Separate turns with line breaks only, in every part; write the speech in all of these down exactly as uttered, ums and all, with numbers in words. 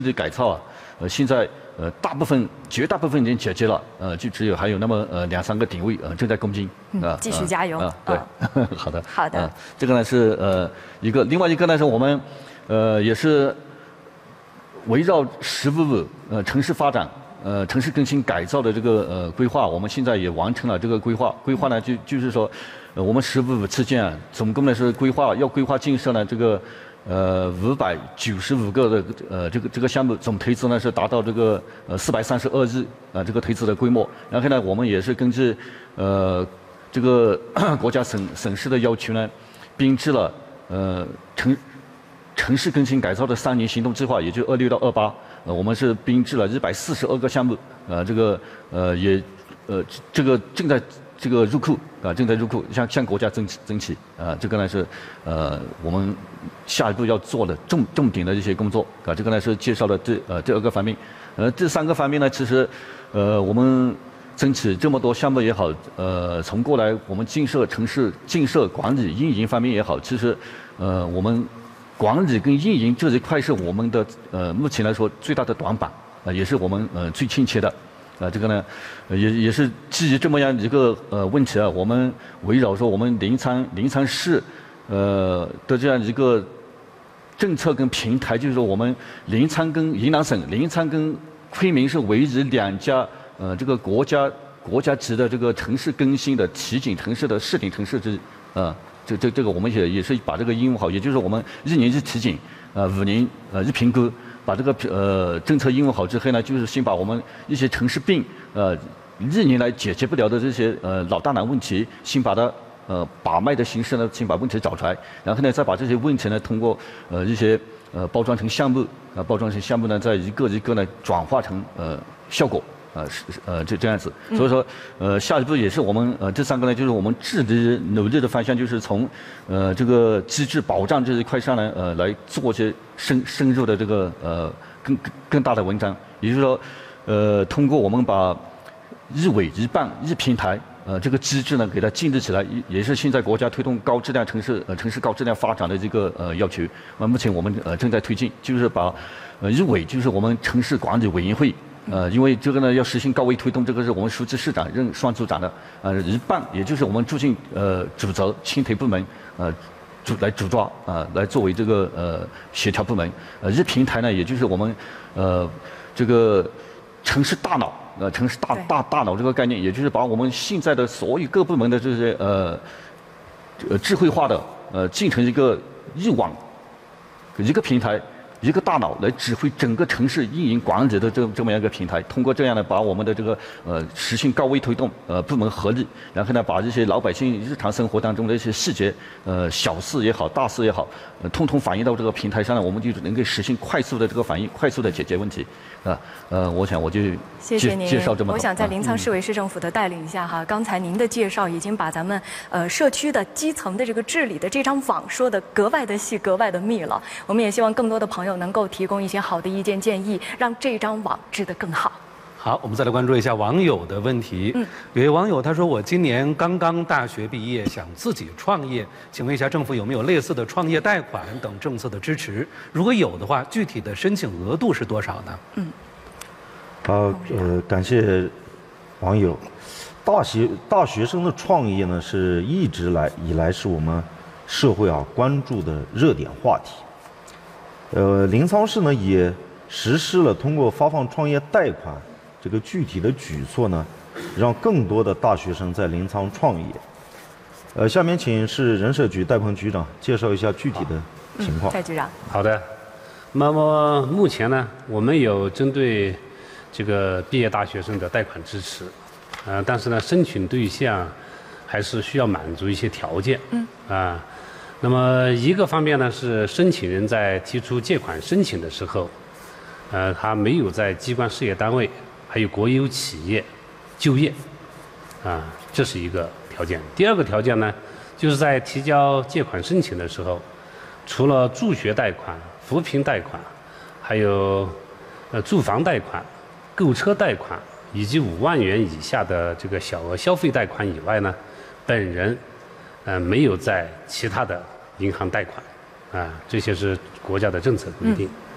的改造啊，呃，现在呃大部分绝大部分已经解决了，呃，就只有还有那么呃两三个点位呃正在攻坚啊，
继续加油
啊，对，好的，
好的，
这个呢是呃一个，另外一个呢是我们呃也是围绕“十五五”呃城市发展。呃，城市更新改造的这个呃规划，我们现在也完成了这个规划。规划呢，就就是说，呃，我们“十五五”期间啊，总共呢是规划要规划建设呢这个呃五百九十五个的呃这个这个项目，总投资呢是达到这个呃四百三十二亿啊这个投资的规模。然后呢，我们也是根据呃这个国家省省市的要求呢，编制了呃城城市更新改造的三年行动计划，也就二六到二八。呃，我们是编制了一百四十二个项目，呃，这个呃也呃这个正在这个入库啊，正在入库，向向国家争争取啊，这个呢是呃我们下一步要做的重重点的一些工作啊，这个呢是介绍了这呃这二个方面，呃这三个方面呢，其实呃我们争取这么多项目也好，呃从过来我们建设城市建设管理运营方面也好，其实呃我们。管理跟运营这一块是我们的呃目前来说最大的短板，啊、呃、也是我们呃最欠缺的，啊、呃、这个呢，呃、也也是基于这么样一个呃问题啊，我们围绕说我们临沧临沧市呃的这样一个政策跟平台，就是说我们临沧跟云南省临沧跟昆明是唯一两家呃这个国家国家级的这个城市更新的体检城市的试点城市之啊。呃这这这个我们也也是把这个应用好，也就是我们一年一体检，呃五年呃一评估，把这个呃政策应用好之后呢，就是先把我们一些城市病呃一年来解决不了的这些呃老大难问题，先把它呃把脉的形式呢，先把问题找出来，然后呢再把这些问题呢通过呃一些呃包装成项目，呃包装成项目呢，再一个一个呢转化成呃效果。呃是呃这这样子，所以说呃下一步也是我们呃这三个呢，就是我们致力努力的方向，就是从呃这个机制保障这一块上呢，呃来做些深深入的这个呃更更大的文章，也就是说呃通过我们把一委一办一平台呃这个机制呢给它建立起来，也是现在国家推动高质量城市呃城市高质量发展的这个呃要求。那目前我们呃正在推进，就是把呃一委就是我们城市管理委员会。呃，因为这个呢要实行高位推动，这个是我们书记市长任双组长的，呃，一半也就是我们驻进呃主责牵头部门，呃主来主抓啊、呃，来作为这个呃协调部门，呃一平台呢也就是我们呃这个城市大脑，呃城市大大大脑这个概念，也就是把我们现在的所有各部门的这些呃呃智慧化的呃建成一个一网一个平台。一个大脑来指挥整个城市运营管理的这这么样一个平台，通过这样呢，把我们的这个呃实行高位推动，呃部门合力，然后呢，把这些老百姓日常生活当中的一些细节，呃小事也好，大事也好，呃通通反映到这个平台上呢，我们就能够实现快速的这个反应，快速的解决问题，啊呃，我想我就
谢谢您
介绍这么多。
我想在临沧市委市政府的带领下哈，刚才您的介绍已经把咱们呃社区的基层的这个治理的这张网说的格外的细，格外的密了。我们也希望更多的朋友能够提供一些好的意见建议，让这张网治得更好。
好，我们再来关注一下网友的问题。嗯，有位网友他说：“我今年刚刚大学毕业，想自己创业，请问一下政府有没有类似的创业贷款等政策的支持？如果有的话，具体的申请额度是多少呢？”嗯，
好，呃，感谢网友。大学大学生的创业呢，是一直来以来是我们社会啊关注的热点话题。呃，临沧市呢也实施了通过发放创业贷款这个具体的举措呢，让更多的大学生在临沧创业。呃，下面请市人社局戴鹏局长介绍一下具体的情况。
戴局长。
好的。那么目前呢，我们有针对这个毕业大学生的贷款支持，呃，但是呢，申请对象还是需要满足一些条件。嗯。啊。那么一个方面呢，是申请人在提出借款申请的时候，呃，他没有在机关事业单位还有国有企业就业，啊，这是一个条件。第二个条件呢，就是在提交借款申请的时候，除了助学贷款、扶贫贷款，还有呃住房贷款、购车贷款以及五万元以下的这个小额消费贷款以外呢，本人呃没有在其他的银行贷款，啊，这些是国家的政策规定。嗯、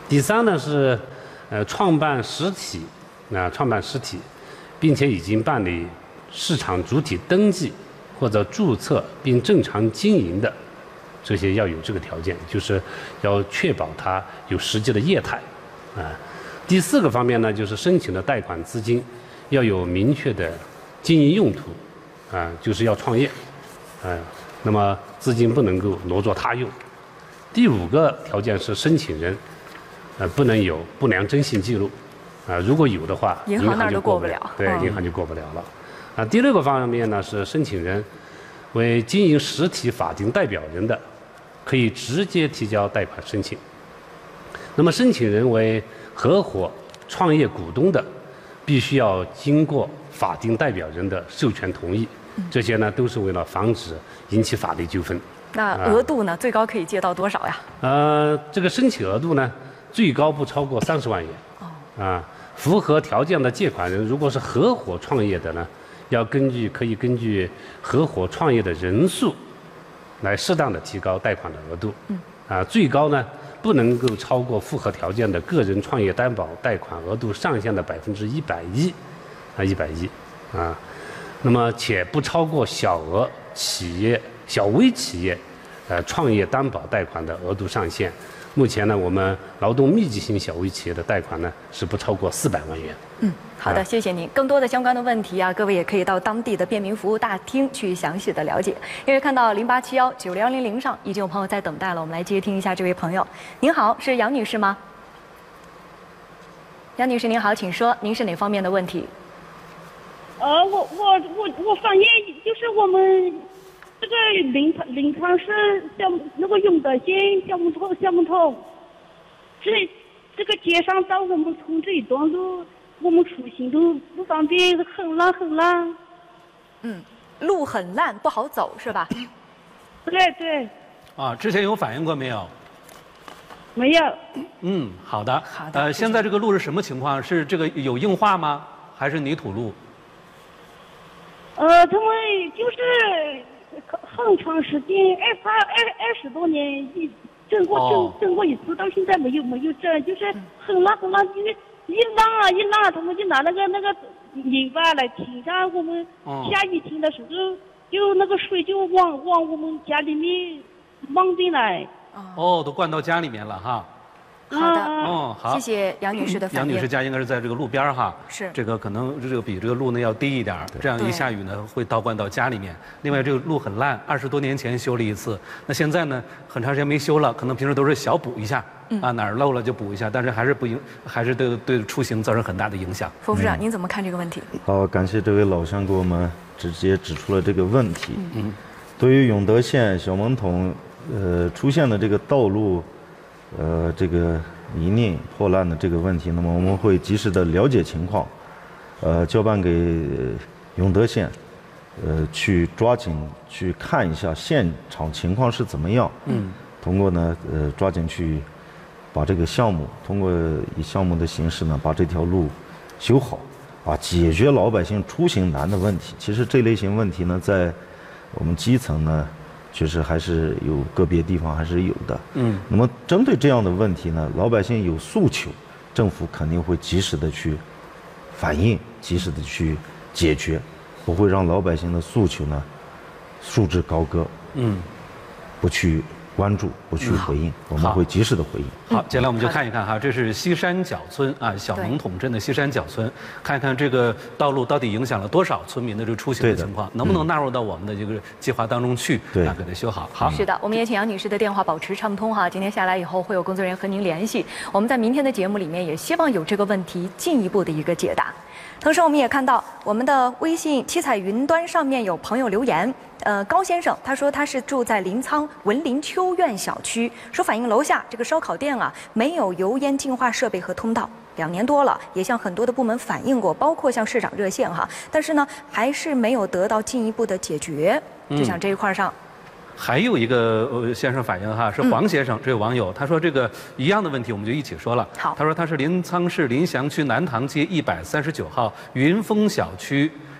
第三呢是，呃，创办实体，啊、创办实体，并且已经办理市场主体登记或者注册并正常经营的，这些要有这个条件，就是要确保它有实际的业态，啊。第四个方面呢，就是申请的贷款资金要有明确的经营用途，啊，就是要创业，啊，那么资金不能够挪作他用。第五个条件是申请人，呃，不能有不良征信记录，啊，如果有的话，
银行那儿
就
都过不了，
对，
嗯、
银行就过不了了。啊，第六个方面呢是申请人为经营实体法定代表人的，可以直接提交贷款申请。那么申请人为合伙创业股东的，必须要经过法定代表人的授权同意。这些呢都是为了防止引起法律纠纷。
那额度呢，最高可以借到多少呀？
呃，这个申请额度呢，最高不超过三十万元。哦。啊，符合条件的借款人，如果是合伙创业的呢，要根据可以根据合伙创业的人数，来适当的提高贷款的额度。嗯。啊，最高呢不能够超过符合条件的个人创业担保贷款额度上限的百分之一百一，啊，一百一，啊，那么且不超过小额企业、小微企业，呃，创业担保贷款的额度上限。目前呢，我们劳动密集型小微企业的贷款呢是不超过四百万元。
嗯，好的，谢谢您。更多的相关的问题啊，各位也可以到当地的便民服务大厅去详细的了解。因为看到零八七幺九零幺零零上已经有朋友在等待了，我们来接听一下这位朋友。您好，是杨女士吗？杨女士您好，请说，您是哪方面的问题？
呃，我我我我反映就是我们这个临临沧市项目那个永德县项目通项目通，这这个街上到我们村这一段路，我们出行都不方便，很烂很烂。
嗯，路很烂，不好走是吧？
对对。
啊，之前有反映过没有？
没有。
嗯，好的。
好的。
呃，现在这个路是什么情况？是这个有硬化吗？还是泥土路？
呃，他们就是很长时间，二二二二十多年一整过
哦
整整过一次，到现在没有没有整，就是很烂很烂，因为一烂啊一烂，他们就拿那个那个泥巴来停下，我们下雨天的时候，就那个水就往往我们家里面往进来。
哦，都灌到家里面了哈。
好的，
哦，好，
谢谢杨女士的反应。
杨女士家应该是在这个路边儿哈，
是
这个可能这个比这个路呢要低一点儿，这样一下雨呢会倒灌到家里面。另外这个路很烂，二十多年前修了一次，那现在呢很长时间没修了，可能平时都是小补一下，嗯、啊哪儿漏了就补一下，但是还是不影，还是对对出行造成很大的影响。
冯副长，您怎么看这个问题？
好，感谢这位老乡给我们直接指出了这个问题。嗯，对于永德县小门桶呃出现的这个道路，呃这个泥泞破烂的这个问题，那么我们会及时的了解情况，呃交办给永德县，呃去抓紧去看一下现场情况是怎么样。嗯，通过呢呃抓紧去把这个项目通过以项目的形式呢把这条路修好，啊解决老百姓出行难的问题。其实这类型问题呢，在我们基层呢，确实还是有个别地方还是有的。嗯，那么针对这样的问题呢，老百姓有诉求，政府肯定会及时的去反映，及时的去解决，不会让老百姓的诉求呢束之高阁。嗯，不去关注，不去回应，我们会及时的回应。
好，接下来我们就看一看哈，这是西山脚村啊，小蒙桶镇的西山脚村，看一看这个道路到底影响了多少村民的这个出行的情况，能不能纳入到我们的这个计划当中去，
对
啊，给它修好。好，
是的，我们也请杨女士的电话保持畅通哈。今天下来以后，会有工作人员和您联系。我们在明天的节目里面也希望有这个问题进一步的一个解答。同时，我们也看到我们的微信七彩云端上面有朋友留言，呃，高先生他说他是住在临沧文林秋苑小区，说反映楼下这个烧烤店啊没有油烟净化设备和通道，两年多了，也向很多的部门反映过，包括向市长热线哈，但是呢还是没有得到进一步的解决，就像这一块上。
还有一个呃先生反映哈，是黄先生、嗯、这位网友，他说这个一样的问题，我们就一起说了。
好，
他说他是临沧市临翔区南塘街一百三十九号云峰小区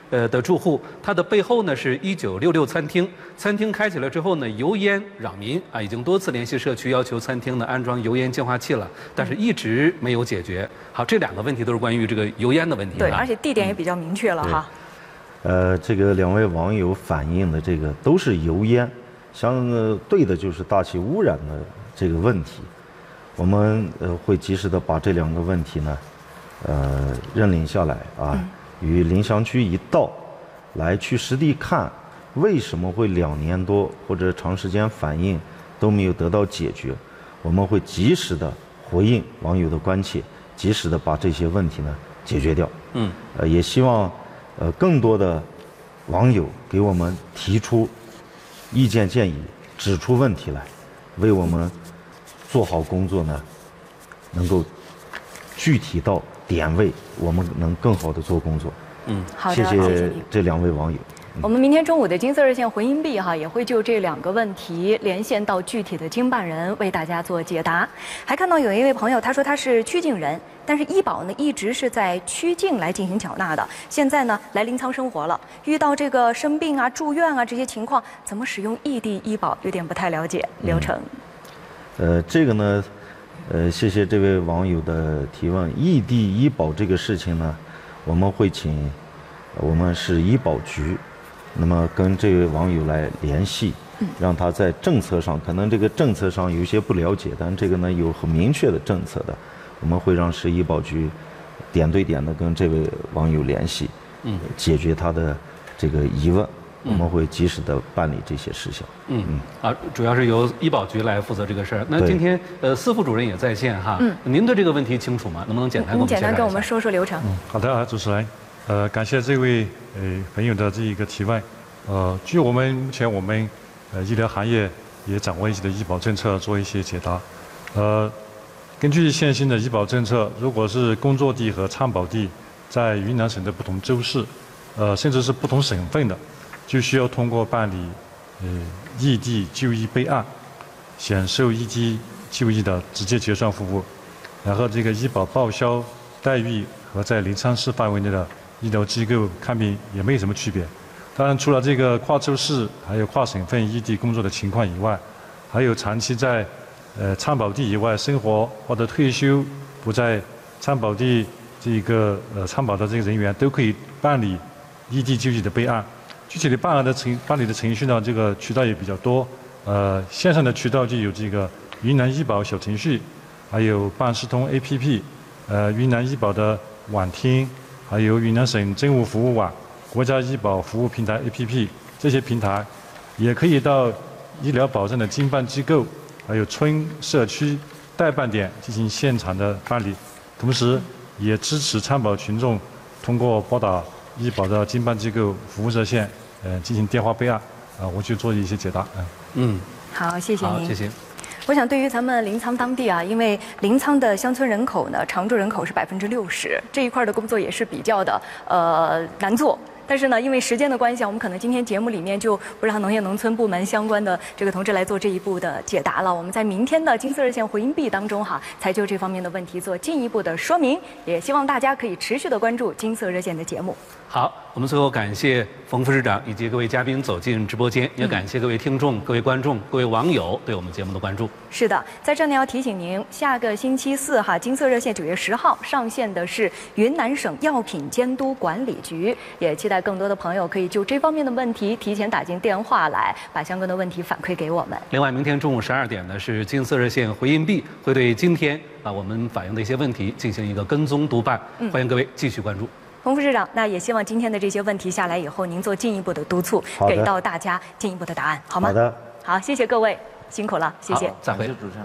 呃的住户，它的背后呢是一九六六餐厅，餐厅开起来之后呢，油烟扰民啊，已经多次联系社区要求餐厅呢安装油烟净化器了，但是一直没有解决。好，这两个问题都是关于这个油烟的问题。
对，而且地点也比较明确了哈。
呃，这个两位网友反映的这个都是油烟，相对的就是大气污染的这个问题。我们呃会及时的把这两个问题呢，呃认领下来啊，与临湘区一道来去实地看，为什么会两年多或者长时间反映都没有得到解决，我们会及时的回应网友的关切，及时的把这些问题呢解决掉。嗯，呃也希望呃更多的网友给我们提出意见建议，指出问题来，为我们做好工作呢，能够具体到点位，我们能更好的做工作。
嗯，好的，
谢
谢
谢这两位网友。
我们明天中午的金色热线回音壁哈，也会就这两个问题连线到具体的经办人为大家做解答。还看到有一位朋友，他说他是曲靖人，但是医保呢一直是在曲靖来进行缴纳的，现在呢来临沧生活了，遇到这个生病啊、住院啊这些情况，怎么使用异地医保，有点不太了解流程。
嗯、呃，这个呢，呃，谢谢这位网友的提问。异地医保这个事情呢，我们会请我们市医保局。那么跟这位网友来联系，让他在政策上，可能这个政策上有些不了解，但这个呢有很明确的政策的，我们会让市医保局点对点的跟这位网友联系，嗯，解决他的这个疑问，我们会及时的办理这些事项。
嗯嗯啊，主要是由医保局来负责这个事儿。那今天呃，司副主任也在线哈，嗯，您对这个问题清楚吗？能不能简单跟我们
简单跟我们说说流程？
嗯，好的，主持人。呃，感谢这位呃朋友的这一个提问。呃，据我们目前我们呃医疗行业也掌握一些的医保政策，做一些解答。呃，根据现行的医保政策，如果是工作地和参保地在云南省的不同州市，呃，甚至是不同省份的，就需要通过办理呃异地就医备案，享受异地就医的直接结算服务，然后这个医保报销待遇和在临沧市范围内的医疗机构看病也没有什么区别。当然，除了这个跨州市还有跨省份异地工作的情况以外，还有长期在呃参保地以外生活或者退休不在参保地这个呃参保的这个人员都可以办理异地就医的备案。具体的办案的程办理的程序呢，这个渠道也比较多。呃，线上的渠道就有这个云南医保小程序，还有办事通 A P P， 呃，云南医保的网厅。还有云南省政务服务网、国家医保服务平台 A P P 这些平台，也可以到医疗保障的经办机构，还有村社区代办点进行现场的办理，同时也支持参保群众通过拨打医保的经办机构服务热线，呃，进行电话备案，啊、呃，我去做一些解答。嗯，
嗯，
好，谢谢您。
好，谢谢。
我想，对于咱们临沧当地啊，因为临沧的乡村人口呢，常住人口是百分之六十，这一块的工作也是比较的呃难做。但是呢，因为时间的关系啊，我们可能今天节目里面就不让农业农村部门相关的这个同志来做这一步的解答了。我们在明天的金色热线回音壁当中哈，才就这方面的问题做进一步的说明。也希望大家可以持续的关注金色热线的节目。
好，我们最后感谢冯副市长以及各位嘉宾走进直播间，也感谢各位听众、各位观众、各位网友对我们节目的关注。
是的，在这呢要提醒您，下个星期四哈，金色热线九月十号上线的是云南省药品监督管理局，也期待更多的朋友可以就这方面的问题提前打进电话来，把相关的问题反馈给我们。
另外，明天中午十二点呢是金色热线回音壁，会对今天啊我们反映的一些问题进行一个跟踪督办，嗯、欢迎各位继续关注。
洪副市长，那也希望今天的这些问题下来以后，您做进一步的督促，给到大家进一步的答案，好吗？
好的，
好，谢谢各位，辛苦了，谢谢。
再会，
主持人。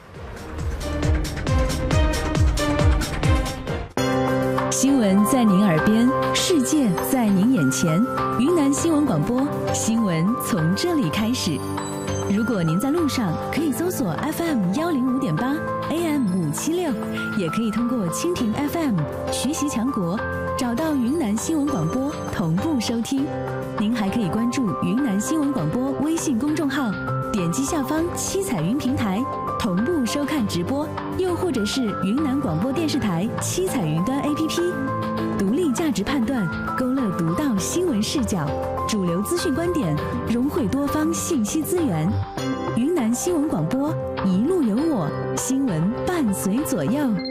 新闻在您耳边，世界在您眼前。云南新闻广播，新闻从这里开始。如果您在路上，可以搜索 F M 幺零五点八 A M 五七六，也可以通过蜻蜓 F M 学习强国，找到云南新闻广播同步收听。您还可以关注云南新闻广播微信公众号，点击下方七彩云平台同步收看直播，又或者是云南广播电视台七彩云端 A P P， 独立驾值判断，勾勒独到新闻视角，主流资讯观点，融汇多方信息资源。云南新闻广播，一路有我，新闻伴随左右。